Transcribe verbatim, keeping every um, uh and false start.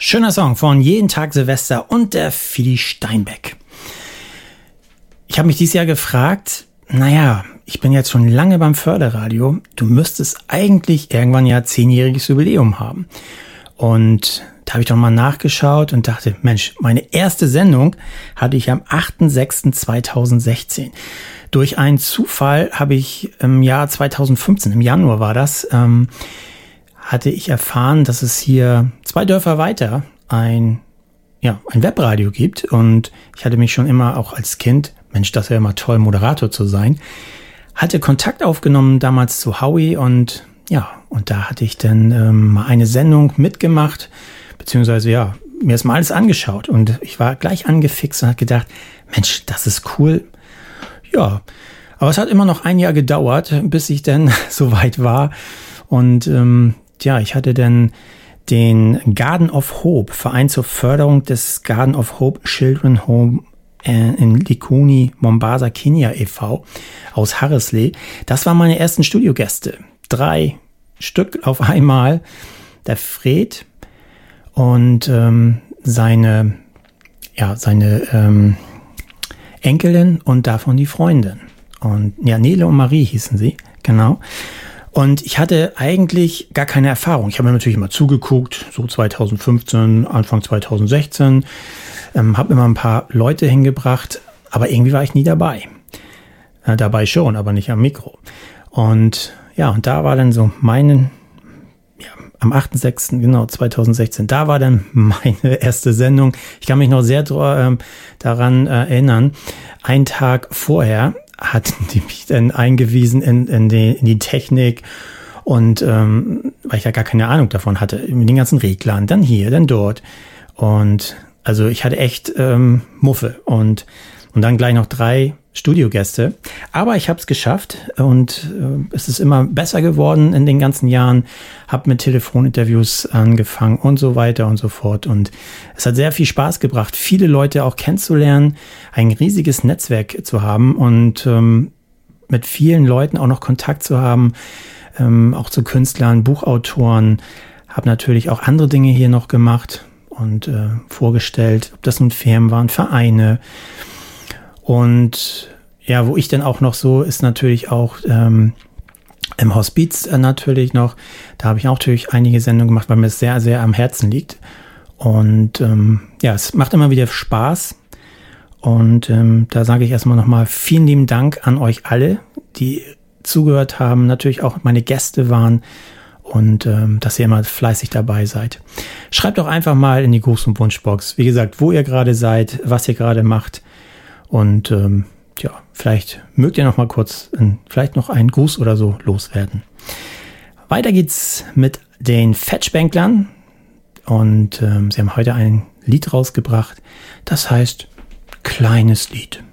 Schöner Song von Jeden Tag Silvester und der Fili Steinbeck. Ich habe mich dieses Jahr gefragt, naja, ich bin jetzt schon lange beim Förderradio, du müsstest eigentlich irgendwann ja zehnjähriges Jubiläum haben. Und da habe ich doch mal nachgeschaut und dachte, Mensch, meine erste Sendung hatte ich am achter sechster zweitausendsechzehn. Durch einen Zufall habe ich im Jahr zweitausendfünfzehn, im Januar war das, ähm, hatte ich erfahren, dass es hier zwei Dörfer weiter ein, ja, ein Webradio gibt. Und ich hatte mich schon immer auch als Kind, Mensch, das wäre immer toll, Moderator zu sein, hatte Kontakt aufgenommen damals zu Howie und ja, und da hatte ich dann ähm, mal eine Sendung mitgemacht, beziehungsweise ja, mir das mal alles angeschaut und ich war gleich angefixt und habe gedacht, Mensch, das ist cool. Ja, aber es hat immer noch ein Jahr gedauert, bis ich dann so weit war und ähm, ja, ich hatte dann den Garden of Hope, Verein zur Förderung des Garden of Hope Children Home in Likoni, Mombasa, Kenia e V aus Harrisley. Das waren meine ersten Studiogäste. Drei Stück auf einmal. Der Fred und ähm, seine, ja, seine ähm, Enkelin und davon die Freundin. Und ja, Nele und Marie hießen sie, genau. Und ich hatte eigentlich gar keine Erfahrung. Ich habe mir natürlich immer zugeguckt, so zweitausendfünfzehn, Anfang zweitausendsechzehn, ähm, habe immer ein paar Leute hingebracht, aber irgendwie war ich nie dabei. Äh, dabei schon, aber nicht am Mikro. Und ja, und da war dann so meine, ja, am achter sechster genau, zweitausendsechzehn, da war dann meine erste Sendung. Ich kann mich noch sehr äh, daran äh, erinnern, einen Tag vorher hatten die mich dann eingewiesen in, in, die, in die Technik und ähm, weil ich ja gar keine Ahnung davon hatte, mit den ganzen Reglern, dann hier, dann dort und also ich hatte echt ähm, Muffe und, und dann gleich noch drei Studiogäste, aber ich habe es geschafft und äh, es ist immer besser geworden in den ganzen Jahren, habe mit Telefoninterviews angefangen und so weiter und so fort und es hat sehr viel Spaß gebracht, viele Leute auch kennenzulernen, ein riesiges Netzwerk zu haben und ähm, mit vielen Leuten auch noch Kontakt zu haben, ähm, auch zu Künstlern, Buchautoren, habe natürlich auch andere Dinge hier noch gemacht und äh, vorgestellt, ob das nun Firmen waren, Vereine. Und ja, wo ich dann auch noch so ist natürlich auch ähm, im Hospiz äh, natürlich noch, da habe ich auch natürlich einige Sendungen gemacht, weil mir es sehr, sehr am Herzen liegt. Und ähm, ja, es macht immer wieder Spaß. Und ähm, da sage ich erstmal nochmal vielen lieben Dank an euch alle, die zugehört haben, natürlich auch meine Gäste waren und ähm, dass ihr immer fleißig dabei seid. Schreibt doch einfach mal in die Gruß- und Wunschbox, wie gesagt, wo ihr gerade seid, was ihr gerade macht. Und ähm, ja, vielleicht mögt ihr noch mal kurz, äh, vielleicht noch einen Gruß oder so loswerden. Weiter geht's mit den Fetchbänklern. Und ähm, sie haben heute ein Lied rausgebracht, das heißt Kleines Lied.